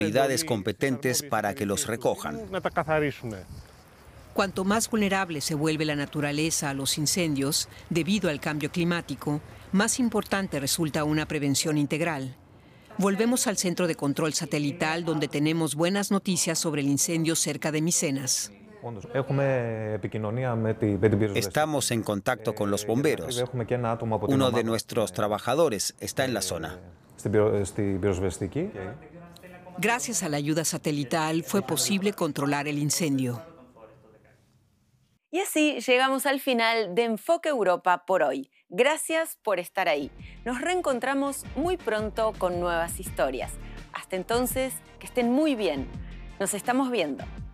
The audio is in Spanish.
autoridades competentes para que los recojan. Cuanto más vulnerable se vuelve la naturaleza a los incendios debido al cambio climático, más importante resulta una prevención integral. Volvemos al centro de control satelital, donde tenemos buenas noticias sobre el incendio cerca de Micenas. Estamos en contacto con los bomberos. Uno de nuestros trabajadores está en la zona. Gracias a la ayuda satelital fue posible controlar el incendio. Y así llegamos al final de Enfoque Europa por hoy. Gracias por estar ahí. Nos reencontramos muy pronto con nuevas historias. Hasta entonces, que estén muy bien. Nos estamos viendo.